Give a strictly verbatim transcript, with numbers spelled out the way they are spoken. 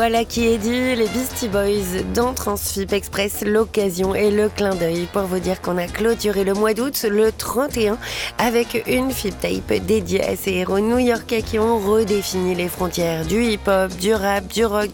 voilà qui est dit, les Beastie Boys dans Transfip Express, l'occasion et le clin d'œil pour vous dire qu'on a clôturé le mois d'août, le trente et un, avec une Fip Tape dédiée à ces héros new-yorkais qui ont redéfini les frontières du hip-hop, du rap, du rock,